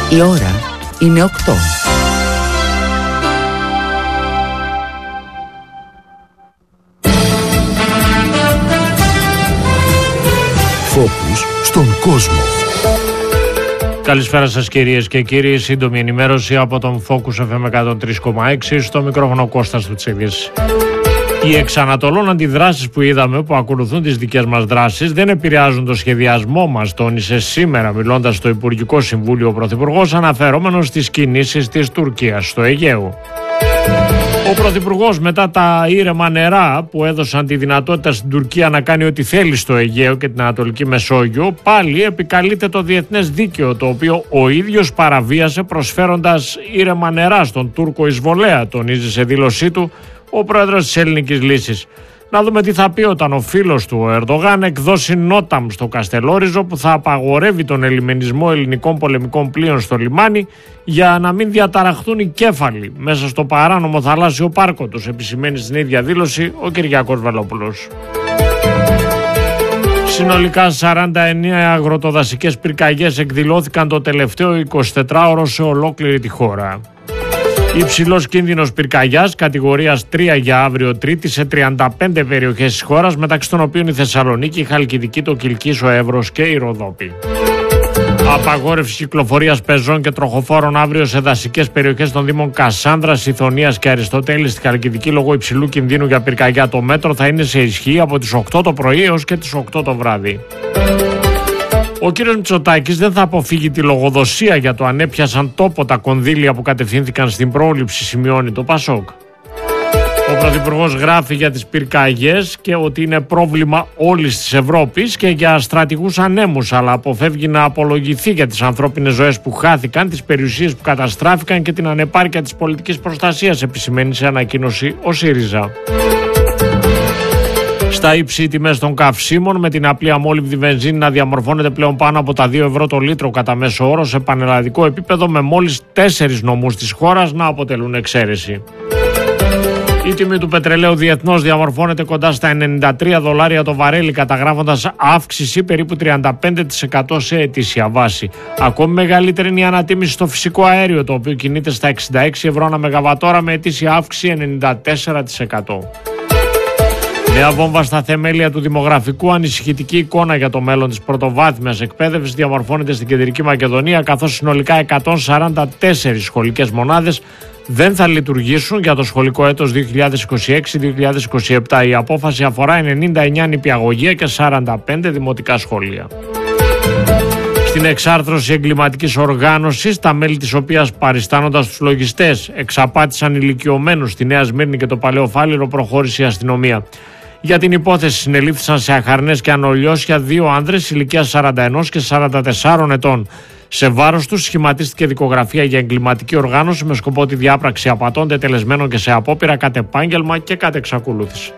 Η ώρα είναι 8. Φόκους στον κόσμο. Καλησπέρα σας κυρίες και κύριοι. Σύντομη ενημέρωση από τον Focus FM 103,6. Στο μικρόφωνο Κώστας του Τσίγης. Οι εξανατολών αντιδράσεις που είδαμε, που ακολουθούν τις δικές μας δράσεις, δεν επηρεάζουν το σχεδιασμό μας, τόνισε σήμερα μιλώντας στο Υπουργικό Συμβούλιο ο Πρωθυπουργός, αναφερόμενος στις κινήσεις της Τουρκίας στο Αιγαίο. Ο Πρωθυπουργός, μετά τα ήρεμα νερά που έδωσαν τη δυνατότητα στην Τουρκία να κάνει ό,τι θέλει στο Αιγαίο και την Ανατολική Μεσόγειο, πάλι επικαλείται το διεθνές δίκαιο, το οποίο ο ίδιος παραβίασε προσφέροντας ήρεμα νερά στον Τούρκο εισβολέα, τονίζει σε δήλωσή του ο πρόεδρος της Ελληνικής Λύσης. Να δούμε τι θα πει όταν ο φίλος του ο Ερντογάν εκδώσει νόταμ στο Καστελόριζο, που θα απαγορεύει τον ελιμενισμό ελληνικών πολεμικών πλοίων στο λιμάνι για να μην διαταραχθούν οι κέφαλοι μέσα στο παράνομο θαλάσσιο πάρκο τους, επισημαίνει στην ίδια δήλωση ο Κυριάκος Βελόπουλος. Συνολικά 49 αγροτοδασικές πυρκαγιές εκδηλώθηκαν το τελευταίο 24ωρο σε ολόκληρη τη χώρα. Υψηλός κίνδυνος πυρκαγιάς κατηγορίας 3 για αύριο Τρίτη σε 35 περιοχές της χώρας, μεταξύ των οποίων η Θεσσαλονίκη, η Χαλκιδική, το Κιλκής, ο Εύρος και η Ροδόπη. Απαγόρευση κυκλοφορίας πεζών και τροχοφόρων αύριο σε δασικές περιοχές των Δήμων Κασάνδρας, Ιθωνίας και Αριστοτέλης στη Χαλκιδική λόγω υψηλού κινδύνου για πυρκαγιά. Το μέτρο θα είναι σε ισχύ από τις 8 το πρωί έως και τις 8 το βράδυ. Ο κύριος Μητσοτάκης δεν θα αποφύγει τη λογοδοσία για το αν έπιασαν τόπο τα κονδύλια που κατευθύνθηκαν στην πρόληψη, σημειώνει το Πασόκ. Ο Πρωθυπουργός γράφει για τις πυρκαγιές και ότι είναι πρόβλημα όλης της Ευρώπης και για στρατηγούς ανέμους, αλλά αποφεύγει να απολογηθεί για τις ανθρώπινες ζωές που χάθηκαν, τις περιουσίες που καταστράφηκαν και την ανεπάρκεια της πολιτικής προστασίας, επισημαίνει σε ανακοίνωση ο ΣΥΡΙΖΑ. Στα ύψη οι τιμές των καυσίμων, με την απλή αμόλυβδη βενζίνη να διαμορφώνεται πλέον πάνω από τα 2 ευρώ το λίτρο κατά μέσο όρο σε πανελλαδικό επίπεδο, με μόλις 4 νομούς της χώρας να αποτελούν εξαίρεση. Η τιμή του πετρελαίου διεθνώς διαμορφώνεται κοντά στα $93 το βαρέλι, καταγράφοντας αύξηση περίπου 35% σε ετήσια βάση. Ακόμη μεγαλύτερη είναι η ανατίμηση στο φυσικό αέριο, το οποίο κινείται στα 66 ευρώ ανά μεγαβατόρα με ετήσια αύξηση 94%. Νέα βόμβα στα θεμέλια του δημογραφικού, ανησυχητική εικόνα για το μέλλον της πρωτοβάθμιας εκπαίδευσης διαμορφώνεται στην Κεντρική Μακεδονία, καθώς συνολικά 144 σχολικές μονάδες δεν θα λειτουργήσουν για το σχολικό έτος 2026-2027. Η απόφαση αφορά 99 νηπιαγωγεία και 45 δημοτικά σχολεία. Στην εξάρθρωση εγκληματικής οργάνωσης, τα μέλη της οποίας, παριστάνοντας τους λογιστές, εξαπάτησαν ηλικιωμένους στη Νέα Σμύρνη και το Παλαιό Φάληρο, προχώρησε η αστυνομία. Για την υπόθεση συνελήφθησαν σε αχαρνές και ανολιώσια 2 άνδρες ηλικίας 41 και 44 ετών. Σε βάρος τους σχηματίστηκε δικογραφία για εγκληματική οργάνωση με σκοπό τη διάπραξη απατών τελεσμένων και σε απόπειρα κατ' επάγγελμα και κατ' εξακολούθηση.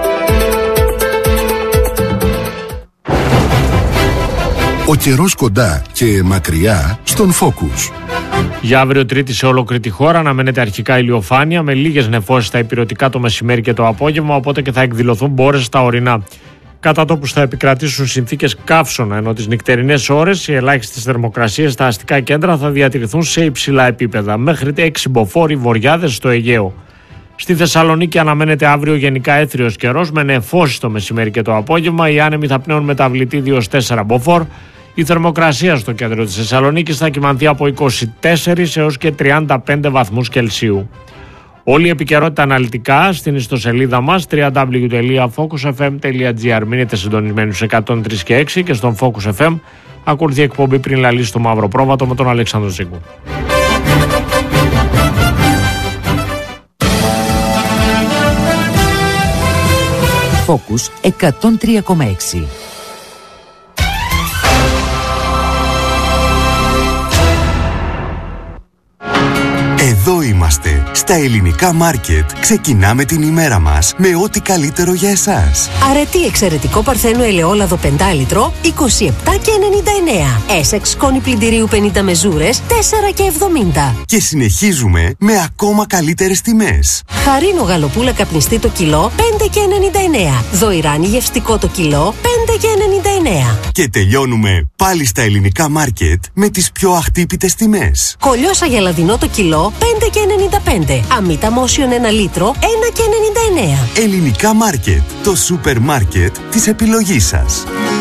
Ο καιρός κοντά και μακριά στον Focus. Για αύριο Τρίτη σε ολόκληρη τη χώρα αναμένεται αρχικά ηλιοφάνεια με λίγες νεφώσεις στα ηπειρωτικά το μεσημέρι και το απόγευμα, οπότε και θα εκδηλωθούν μπόρες στα ορεινά. Κατά τόπους θα επικρατήσουν συνθήκες καύσωνα, ενώ τις νυχτερινές ώρες οι ελάχιστες θερμοκρασίες στα αστικά κέντρα θα διατηρηθούν σε υψηλά επίπεδα, μέχρι 6 μποφόρ βοριάδες στο Αιγαίο. Στη Θεσσαλονίκη αναμένεται αύριο γενικά έθριος καιρός με νεφώσεις το μεσημέρι και το απόγευμα. Οι άνεμοι θα πνέουν μεταβλητή 2-4 μποφόρ. Η θερμοκρασία στο κέντρο της Θεσσαλονίκης θα κυμανθεί από 24 έως και 35 βαθμούς Κελσίου. Όλη η επικαιρότητα αναλυτικά στην ιστοσελίδα μας www.focusfm.gr. Μείνετε συντονισμένοι στους 103 και 6 και στον Focus FM ακολουθεί εκπομπή πριν λαλήσει στο Μαύρο Πρόβατο με τον Αλέξανδρο Ζήγκου. Focus 103,6. Εδώ είμαστε Στα Ελληνικά Μάρκετ ξεκινάμε την ημέρα μας με ό,τι καλύτερο για εσάς. Αρετή εξαιρετικό παρθένο ελαιόλαδο 5 λίτρο, 27,99. Essex σκόνη πλυντηρίου 50 μεζούρες, 4,70. Και συνεχίζουμε με ακόμα καλύτερες τιμές. Χαρίνο γαλοπούλα καπνιστή το κιλό, 5,99. Δοϊράνι γευστικό το κιλό, 5,99. Και τελειώνουμε πάλι στα Ελληνικά Μάρκετ με τις πιο αχτύπητες τιμές. Κολιόσα γελαδινό το κιλό, 5,95. Αμύτα Motion 1 λίτρο, 1,99. Ελληνικά Μάρκετ, το σούπερ μάρκετ της επιλογής σας.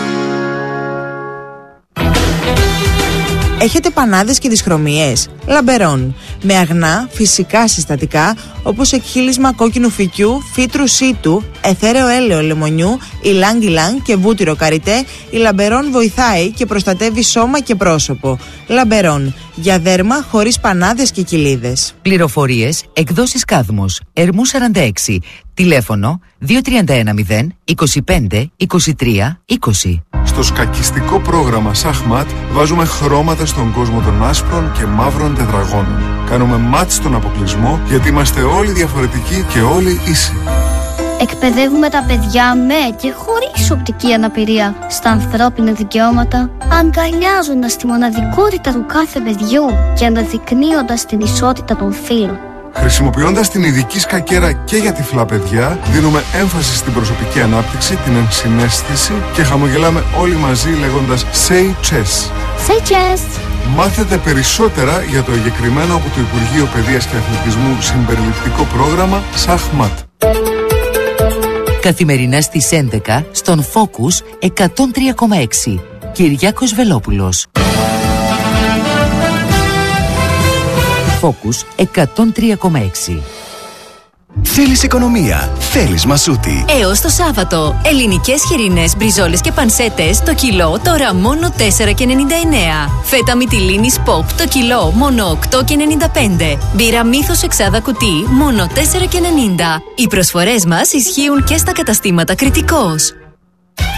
Έχετε πανάδες και δυσχρωμίες? Λαμπερών. Με αγνά, φυσικά συστατικά, όπως εκχύλισμα κόκκινου φυκιού, φύτρου σίτου, εθέρεο έλαιο λεμονιού, ηλάνγκ και βούτυρο καριτέ, η Λαμπερών βοηθάει και προστατεύει σώμα και πρόσωπο. Λαμπερών. Για δέρμα χωρίς πανάδες και κοιλίδες. Πληροφορίες, εκδόσεις Κάδμος, Ερμού 46, τηλέφωνο 2310 25 23 20. Στο σκακιστικό πρόγραμμα Σαχμάτ βάζουμε χρώματα στον κόσμο των άσπρων και μαύρων τετραγώνων. Κάνουμε μάτς στον αποκλεισμό γιατί είμαστε όλοι διαφορετικοί και όλοι ίσοι. Εκπαιδεύουμε τα παιδιά με και χωρίς οπτική αναπηρία στα ανθρώπινα δικαιώματα, αγκαλιάζοντας τη μοναδικότητα του κάθε παιδιού και αναδεικνύοντας την ισότητα των φύλων. Χρησιμοποιώντας την ειδική σκακέρα και για τυφλά παιδιά, δίνουμε έμφαση στην προσωπική ανάπτυξη, την ενσυναίσθηση και χαμογελάμε όλοι μαζί λέγοντας Say Chess. Say Chess! Μάθετε περισσότερα για το εγκεκριμένο από το Υπουργείο Παιδείας και Αθλητισμού συμπεριληπτικό πρόγραμμα Σαχμάτ. Καθημερινά στις 11 στον Focus 103,6. Κυριάκος Βελόπουλος. Focus 103,6. Θέλεις οικονομία, θέλεις Μασούτη. Έως το Σάββατο, ελληνικές χοιρινές μπριζόλες και πανσέτες το κιλό τώρα μόνο 4,99. Φέτα μυτιλίνης Pop το κιλό μόνο 8,95. Μπύρα Μύθος εξάδα κουτί μόνο 4,90. Οι προσφορές μας ισχύουν και στα καταστήματα Κρητικός.